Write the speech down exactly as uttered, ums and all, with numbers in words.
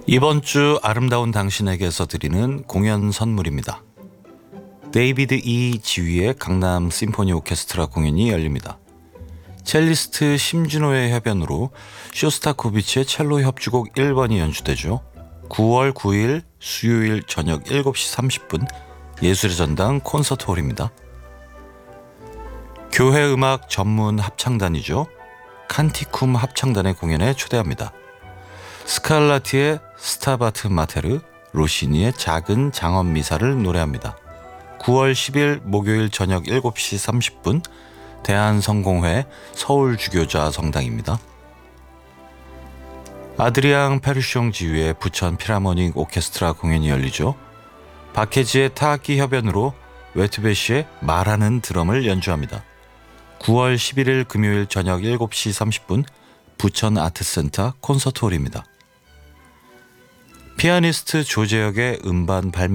이번 주 아름다운 당신에게서 드리는 공연 선물입니다. 데이비드 이 지휘의 강남 심포니 오케스트라 공연이 열립니다. 첼리스트 심준호의 협연으로 쇼스타코비치의 첼로 협주곡 일 번이 연주되죠. 구월 구일 수요일 저녁 일곱 시 삼십 분 예술의 전당 콘서트홀입니다. 교회 음악 전문 합창단이죠. 칸티쿰 합창단의 공연에 초대합니다. 스칼라티의 스타바트 마테르, 로시니의 작은 장엄 미사를 노래합니다. 구월 십일 목요일 저녁 일곱 시 삼십 분 대한성공회 서울주교자 성당입니다. 아드리앙 페르숑 지휘의 부천 필하모닉 오케스트라 공연이 열리죠. 박혜지의 타악기 협연으로 웨트베시의 말하는 드럼을 연주합니다. 구월 십일일 금요일 저녁 일곱 시 삼십 분 부천 아트센터 콘서트홀입니다. 피아니스트 조재혁의 음반 발매